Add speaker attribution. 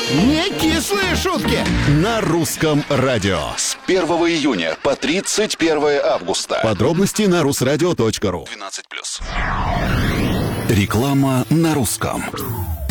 Speaker 1: Не кислые шутки.
Speaker 2: На русском радио.
Speaker 3: С 1 июня по 31 августа.
Speaker 2: Подробности на rusradio.ru.
Speaker 3: 12+.
Speaker 2: Реклама на русском.